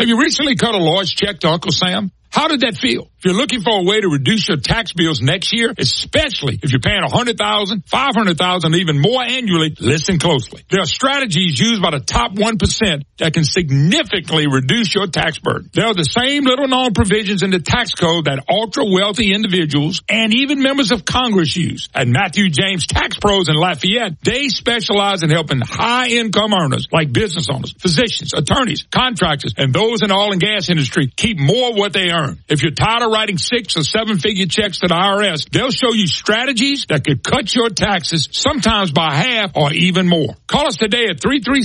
Have you recently cut a large check to Uncle Sam? How did that feel? If you're looking for a way to reduce your tax bills next year, especially if you're paying $100,000, $500,000, even more annually, listen closely. There are strategies used by the top 1% that can significantly reduce your tax burden. There are the same little-known provisions in the tax code that ultra-wealthy individuals and even members of Congress use. At Matthew James Tax Pros in Lafayette, they specialize in helping high-income earners like business owners, physicians, attorneys, contractors, and those in the oil and gas industry keep more of what they earn. If you're tired of writing 6- or 7-figure checks to the IRS, they'll show you strategies that could cut your taxes sometimes by half or even more. Call us today at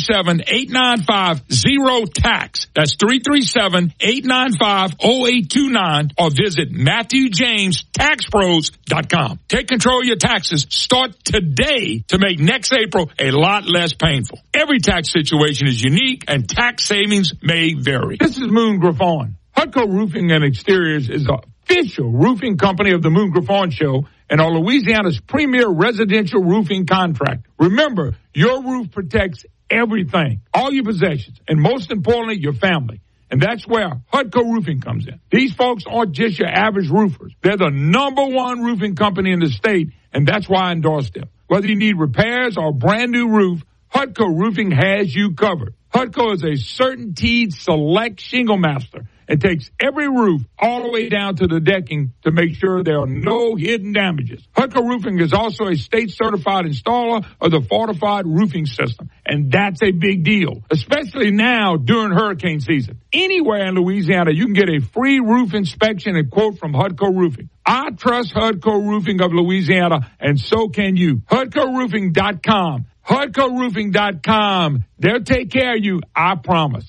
337-895-0TAX. That's 337-895-0829 or visit MatthewJamesTaxPros.com. Take control of your taxes. Start today to make next April a lot less painful. Every tax situation is unique and tax savings may vary. This is Moon Griffon. Hutco Roofing and Exteriors is the official roofing company of the Moon Griffon Show and are Louisiana's premier residential roofing contractor. Remember, your roof protects everything, all your possessions, and most importantly, your family. And that's where Hutco Roofing comes in. These folks aren't just your average roofers. They're the #1 roofing company in the state, and that's why I endorse them. Whether you need repairs or a brand new roof, Hutco Roofing has you covered. Hutco is a CertainTeed Select Shingle Master and takes every roof all the way down to the decking to make sure there are no hidden damages. Hutco Roofing is also a state-certified installer of the Fortified Roofing System, and that's a big deal, especially now during hurricane season. Anywhere in Louisiana, you can get a free roof inspection and quote from Hutco Roofing. I trust Hutco Roofing of Louisiana, and so can you. HutcoRoofing.com. HutcoRoofing.com. They'll take care of you, I promise.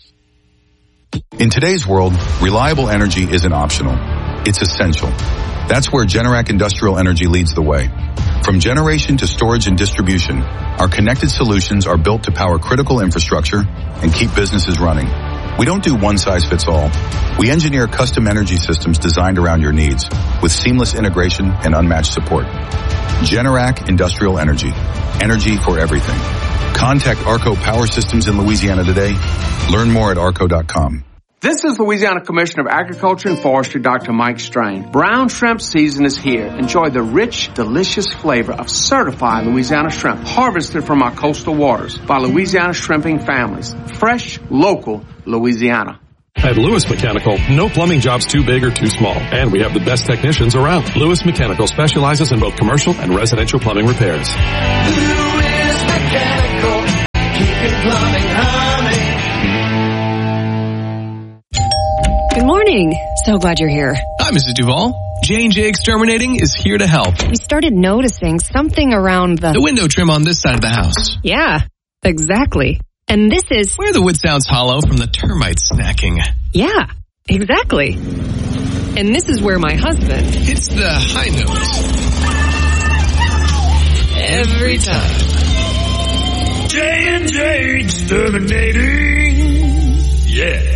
In today's world, reliable energy isn't optional. It's essential. That's where Generac Industrial Energy leads the way. From generation to storage and distribution, our connected solutions are built to power critical infrastructure and keep businesses running. We don't do one-size-fits-all. We engineer custom energy systems designed around your needs with seamless integration and unmatched support. Generac Industrial Energy. Energy for everything. Contact Arco Power Systems in Louisiana today. Learn more at arco.com. This is Louisiana Commissioner of Agriculture and Forestry, Dr. Mike Strain. Brown shrimp season is here. Enjoy the rich, delicious flavor of certified Louisiana shrimp harvested from our coastal waters by Louisiana shrimping families. Fresh, local, Louisiana. At Lewis Mechanical, no plumbing job's too big or too small, and we have the best technicians around. Lewis Mechanical specializes in both commercial and residential plumbing repairs. Lewis Mechanical, keeping plumbing humming. Good morning. So glad you're here. Hi, Mrs. Duvall. J&J Exterminating is here to help. We started noticing something around the window trim on this side of the house. Yeah, exactly. And this is where the wood sounds hollow from the termite snacking. Yeah, exactly. And this is where my husband hits the high notes. Every time. J&J Exterminating. Yeah.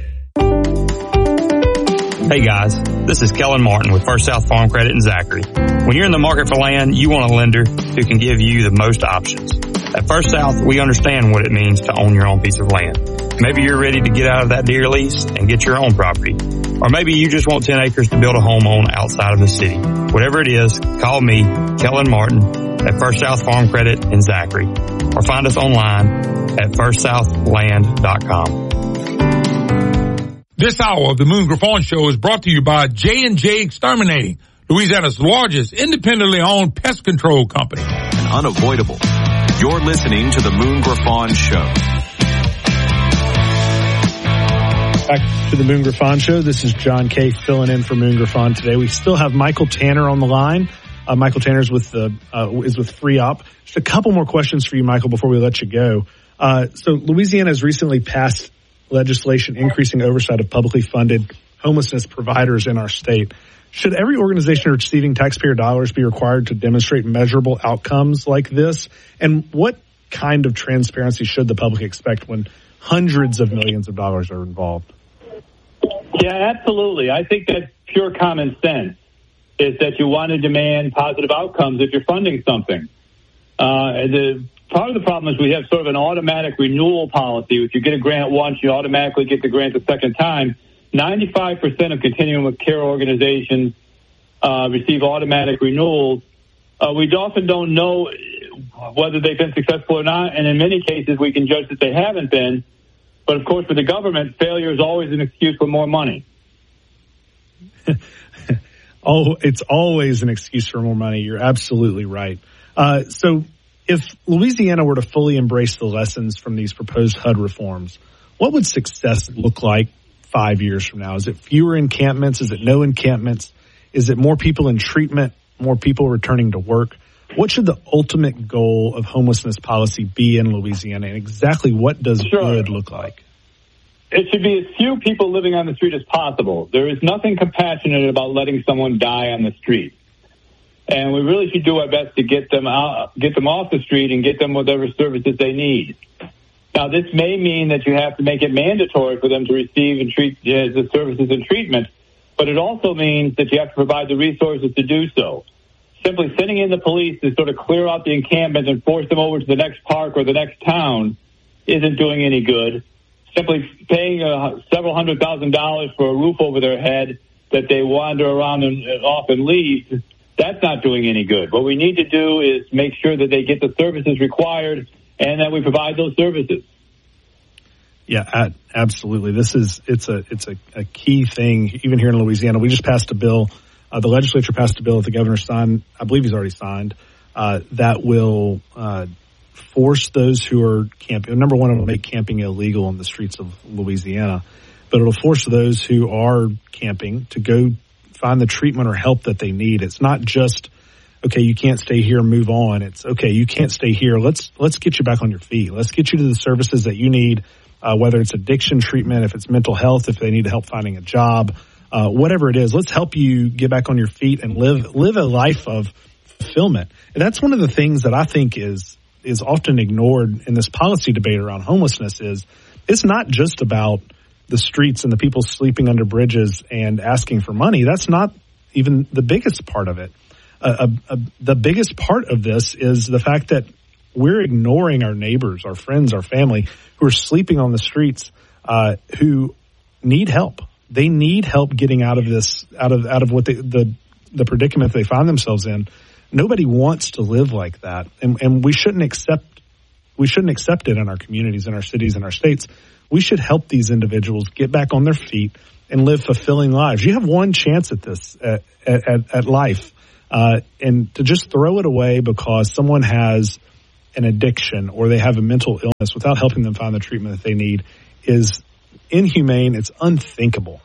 Hey guys, this is Kellen Martin with First South Farm Credit in Zachary. When you're in the market for land, you want a lender who can give you the most options. At First South, we understand what it means to own your own piece of land. Maybe you're ready to get out of that deer lease and get your own property. Or maybe you just want 10 acres to build a home on outside of the city. Whatever it is, call me, Kellen Martin, at First South Farm Credit in Zachary. Or find us online at firstsouthland.com. This hour of the Moon Griffon Show is brought to you by J&J Exterminating, Louisiana's largest independently owned pest control company. And unavoidable. You're listening to the Moon Griffon Show. Back to the Moon Griffon Show. This is John Kay filling in for Moon Griffon today. We still have Michael Tanner on the line. Michael Tanner is with Free Up. Just a couple more questions for you, Michael, before we let you go. So Louisiana has recently passed legislation increasing oversight of publicly funded homelessness providers in our state. Should every organization receiving taxpayer dollars be required to demonstrate measurable outcomes like this? And what kind of transparency should the public expect when hundreds of millions of dollars are involved? Yeah, absolutely. I think that's pure common sense, is that you want to demand positive outcomes if you're funding something. part of the problem is we have sort of an automatic renewal policy. If you get a grant once, you automatically get the grant the second time. 95% of continuing care organizations receive automatic renewals. We often don't know whether they've been successful or not, and in many cases we can judge that they haven't been. But, of course, for the government, failure is always an excuse for more money. It's always an excuse for more money. You're absolutely right. So if Louisiana were to fully embrace the lessons from these proposed HUD reforms, what would success look like 5 years from now? Is it fewer encampments? Is it no encampments? Is it more people in treatment, more people returning to work? What should the ultimate goal of homelessness policy be in Louisiana, and exactly what does good look like? It should be as few people living on the street as possible. There is nothing compassionate about letting someone die on the street. And we really should do our best to get them off the street and get them whatever services they need. Now, this may mean that you have to make it mandatory for them to receive and treat the services and treatment, but it also means that you have to provide the resources to do so. Simply sending in the police to sort of clear out the encampment and force them over to the next park or the next town isn't doing any good. Simply paying several $100,000 for a roof over their head that they wander around and often leave, that's not doing any good. What we need to do is make sure that they get the services required and that we provide those services. Yeah, absolutely. It's a key thing. Even here in Louisiana, we just passed a bill. The legislature passed a bill that the governor signed. I believe he's already signed. That will force those who are camping. Number one, it'll make camping illegal in the streets of Louisiana, but it'll force those who are camping to go find the treatment or help that they need. It's not just, okay, you can't stay here, move on. It's, okay, you can't stay here. Let's get you back on your feet. Let's get you to the services that you need, whether it's addiction treatment, if it's mental health, if they need help finding a job, whatever it is. Let's help you get back on your feet and live a life of fulfillment. And that's one of the things that I think is often ignored in this policy debate around homelessness. Is it's not just about the streets and the people sleeping under bridges and asking for money. That's not even the biggest part of it. The biggest part of this is the fact that we're ignoring our neighbors, our friends, our family who are sleeping on the streets, who need help. They need help getting out of this, out of what the predicament they find themselves in. Nobody wants to live like that, and we shouldn't accept it in our communities, in our cities, in our states. We should help these individuals get back on their feet and live fulfilling lives. You have one chance at this, at life, and to just throw it away because someone has an addiction or they have a mental illness without helping them find the treatment that they need is inhumane. It's unthinkable.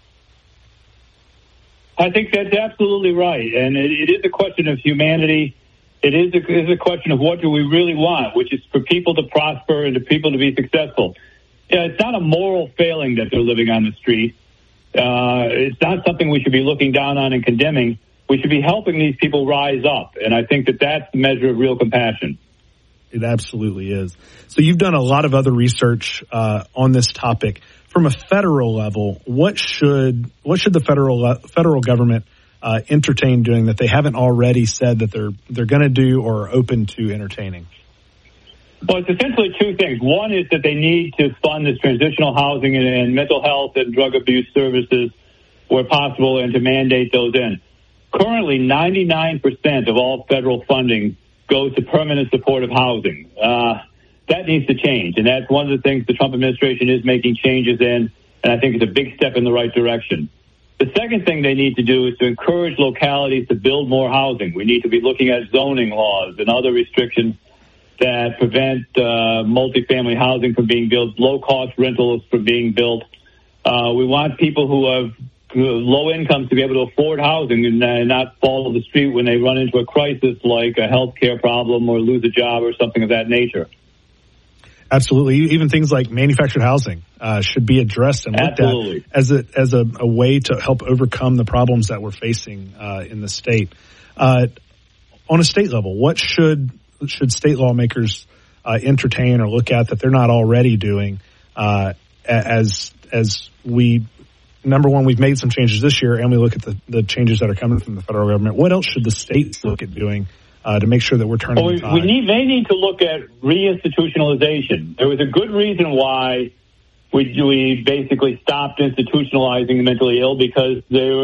I think that's absolutely right, and it is a question of humanity. It is a question of what do we really want, which is for people to prosper and for people to be successful. It's not a moral failing that they're living on the street. It's not something we should be looking down on and condemning. We should be helping these people rise up, and I think that that's the measure of real compassion. It absolutely is. So you've done a lot of other research on this topic. From a federal level, what should the federal government entertain doing that they haven't already said that they're going to do or are open to entertaining? Well, it's essentially two things. One is that they need to fund this transitional housing and mental health and drug abuse services where possible and to mandate those in. Currently, 99% of all federal funding goes to permanent supportive housing. That needs to change, and that's one of the things the Trump administration is making changes in, and I think it's a big step in the right direction. The second thing they need to do is to encourage localities to build more housing. We need to be looking at zoning laws and other restrictions that prevent multifamily housing from being built, low-cost rentals from being built. We want people who have low incomes to be able to afford housing and not fall to the street when they run into a crisis like a health care problem or lose a job or something of that nature. Absolutely. Even things like manufactured housing should be addressed and looked at as a way to help overcome the problems that we're facing in the state. On a state level, what should state lawmakers entertain or look at that they're not already doing? As we, number one, we've made some changes this year, and we look at the changes that are coming from the federal government. What else should the states look at doing to make sure that we're turning the tide. We may need to look at reinstitutionalization. There was a good reason why we basically stopped institutionalizing the mentally ill, because there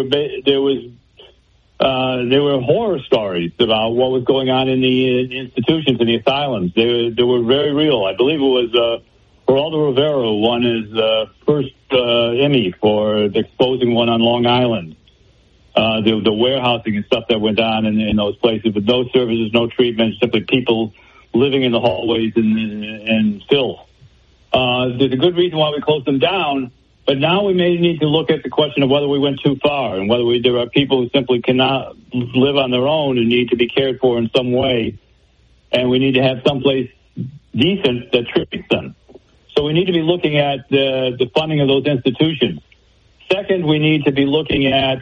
were horror stories about what was going on in the institutions and the asylums. They were very real. I believe it was Geraldo Rivera who won his first Emmy for exposing one on Long Island. The warehousing and stuff that went on in those places, with no services, no treatment, simply people living in the hallways and filth. There's a good reason why we closed them down, but now we may need to look at the question of whether we went too far and whether there are people who simply cannot live on their own and need to be cared for in some way, and we need to have someplace decent that treats them. So we need to be looking at the funding of those institutions. Second, we need to be looking at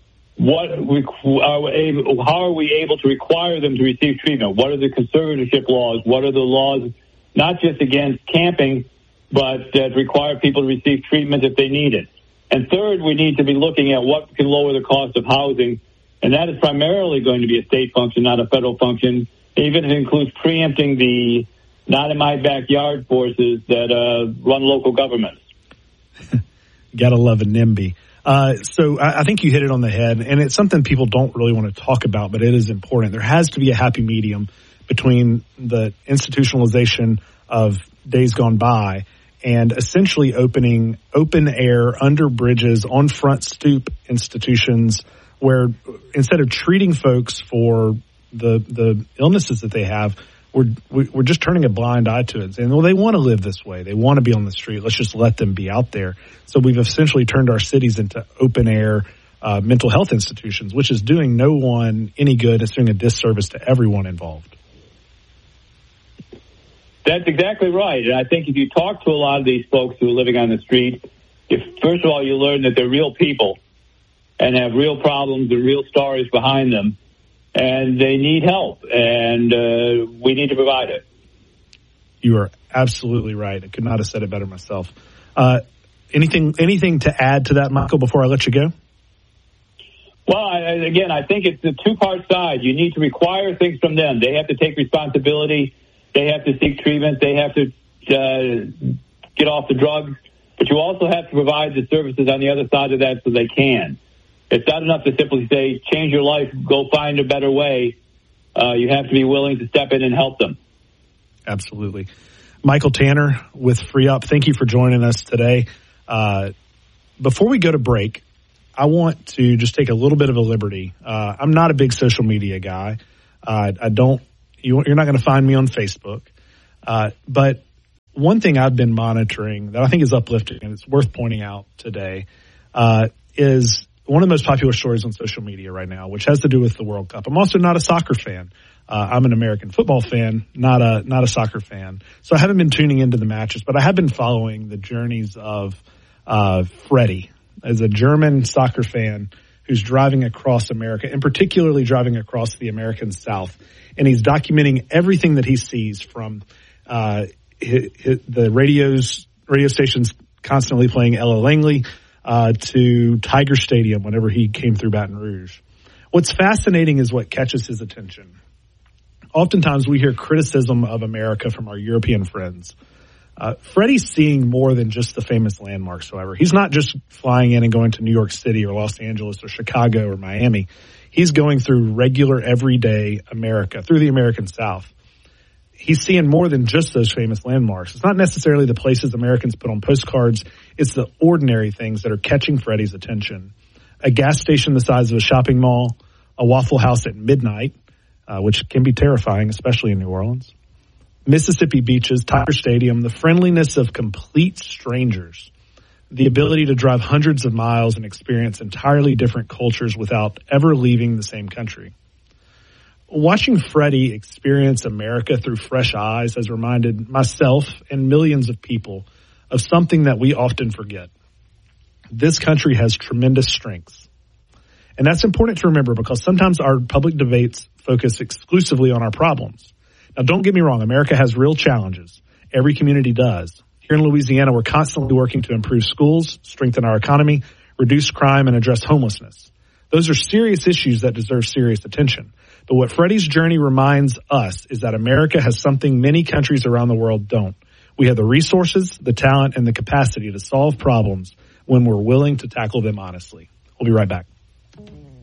how are we able to require them to receive treatment? What are the conservatorship laws? What are the laws not just against camping, but that require people to receive treatment if they need it? And third, we need to be looking at what can lower the cost of housing, and that is primarily going to be a state function, not a federal function, even if it includes preempting the not-in-my-backyard forces that run local governments. Gotta love a NIMBY. So I think you hit it on the head, and it's something people don't really want to talk about, but it is important. There has to be a happy medium between the institutionalization of days gone by and essentially opening open air, under bridges, on front stoop institutions where instead of treating folks for the illnesses that they have, we're just turning a blind eye to it, saying, well, they want to live this way. They want to be on the street. Let's just let them be out there. So we've essentially turned our cities into open air mental health institutions, which is doing no one any good. It's doing a disservice to everyone involved. That's exactly right. And I think if you talk to a lot of these folks who are living on the street, first of all, you learn that they're real people and have real problems and real stories behind them. And they need help, and we need to provide it. You are absolutely right. I could not have said it better myself. Anything to add to that, Michael, before I let you go? Well, I think it's a two-part side. You need to require things from them. They have to take responsibility. They have to seek treatment. They have to get off the drugs. But you also have to provide the services on the other side of that so they can. It's not enough to simply say, change your life, go find a better way. You have to be willing to step in and help them. Absolutely. Michael Tanner with Free Up, thank you for joining us today. Before we go to break, I want to just take a little bit of a liberty. I'm not a big social media guy. You're not going to find me on Facebook. But one thing I've been monitoring that I think is uplifting, and it's worth pointing out today, is one of the most popular stories on social media right now, which has to do with the World Cup. I'm also not a soccer fan. I'm an American football fan, not a soccer fan. So I haven't been tuning into the matches, but I have been following the journeys of Freddie as a German soccer fan who's driving across America, and particularly driving across the American South. And he's documenting everything that he sees from the radio stations constantly playing Ella Langley to Tiger Stadium whenever he came through Baton Rouge. What's fascinating is what catches his attention. Oftentimes we hear criticism of America from our European friends. Freddie's seeing more than just the famous landmarks, however. He's not just flying in and going to New York City or Los Angeles or Chicago or Miami. He's going through regular, everyday America, through the American South. He's seeing more than just those famous landmarks. It's not necessarily the places Americans put on postcards. It's the ordinary things that are catching Freddie's attention. A gas station the size of a shopping mall, a Waffle House at midnight, which can be terrifying, especially in New Orleans. Mississippi beaches, Tiger Stadium, the friendliness of complete strangers, the ability to drive hundreds of miles and experience entirely different cultures without ever leaving the same country. Watching Freddie experience America through fresh eyes has reminded myself and millions of people of something that we often forget. This country has tremendous strengths. And that's important to remember because sometimes our public debates focus exclusively on our problems. Now, don't get me wrong. America has real challenges. Every community does. Here in Louisiana, we're constantly working to improve schools, strengthen our economy, reduce crime, and address homelessness. Those are serious issues that deserve serious attention. But what Freddie's journey reminds us is that America has something many countries around the world don't. We have the resources, the talent, and the capacity to solve problems when we're willing to tackle them honestly. We'll be right back.